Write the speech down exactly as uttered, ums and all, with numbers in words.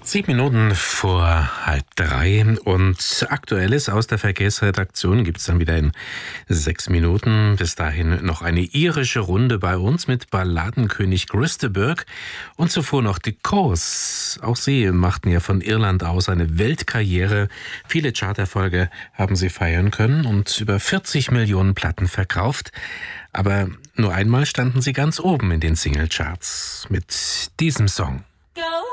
Sieben Minuten vor halb drei und Aktuelles aus der Verkehrsredaktion gibt es dann wieder in sechs Minuten. Bis dahin noch eine irische Runde bei uns mit Balladenkönig Christeberg und zuvor noch die Coes. Auch sie machten ja von Irland aus eine Weltkarriere. Viele Charterfolge haben sie feiern können und über vierzig Millionen Platten verkauft. Aber nur einmal standen sie ganz oben in den Singlecharts mit diesem Song.